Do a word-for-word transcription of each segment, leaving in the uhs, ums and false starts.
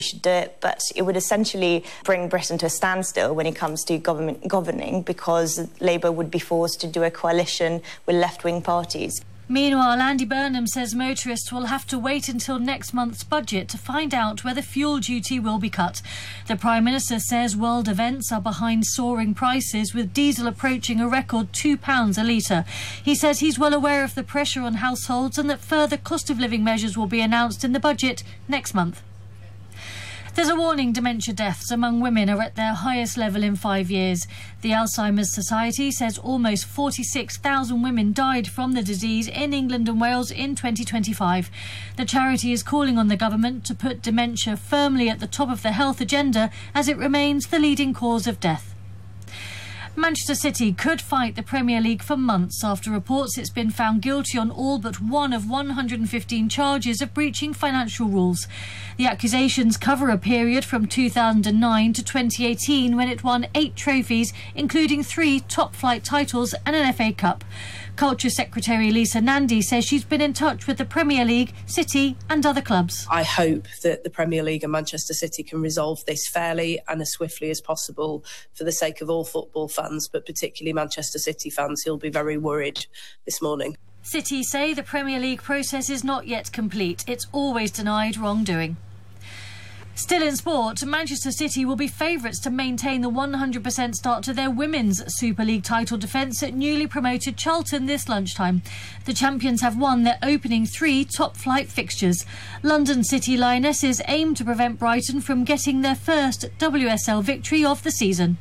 should do it, but it would essentially bring Britain to a standstill when it comes to government governing, because Labour would be forced to do a coalition with left-wing parties. Meanwhile, Andy Burnham says motorists will have to wait until next month's budget to find out whether fuel duty will be cut. The Prime Minister says world events are behind soaring prices, with diesel approaching a record two pounds a litre. He says he's well aware of the pressure on households and that further cost of living measures will be announced in the budget next month. There's a warning dementia deaths among women are at their highest level in five years. The Alzheimer's Society says almost forty-six thousand women died from the disease in England and Wales in twenty twenty-five. The charity is calling on the government to put dementia firmly at the top of the health agenda, as it remains the leading cause of death. Manchester City could fight the Premier League for months after reports it's been found guilty on all but one of one hundred fifteen charges of breaching financial rules. The accusations cover a period from two thousand nine to twenty eighteen, when it won eight trophies, including three top-flight titles and an F A Cup. Culture Secretary Lisa Nandy says she's been in touch with the Premier League, City and other clubs. I hope that the Premier League and Manchester City can resolve this fairly and as swiftly as possible for the sake of all football fans, but particularly Manchester City fans who'll be very worried this morning. City say the Premier League process is not yet complete. It's always denied wrongdoing. Still in sport, Manchester City will be favourites to maintain the one hundred percent start to their women's Super League title defence at newly promoted Charlton this lunchtime. The champions have won their opening three top-flight fixtures. London City Lionesses aim to prevent Brighton from getting their first W S L victory of the season.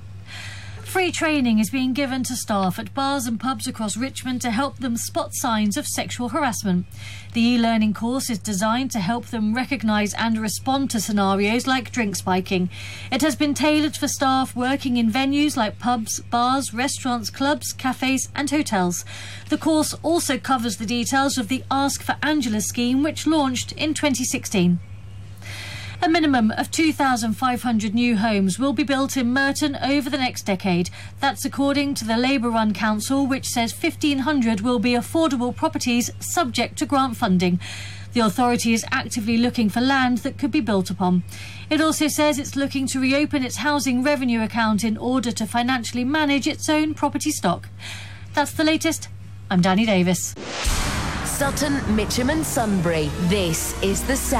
Free training is being given to staff at bars and pubs across Richmond to help them spot signs of sexual harassment. The e-learning course is designed to help them recognise and respond to scenarios like drink spiking. It has been tailored for staff working in venues like pubs, bars, restaurants, clubs, cafes and hotels. The course also covers the details of the Ask for Angela scheme, which launched in twenty sixteen. A minimum of two thousand five hundred new homes will be built in Merton over the next decade. That's according to the Labour-run council, which says fifteen hundred will be affordable properties subject to grant funding. The authority is actively looking for land that could be built upon. It also says it's looking to reopen its housing revenue account in order to financially manage its own property stock. That's the latest. I'm Danny Davis. Sutton, Mitcham and Sunbury. This is The Sound.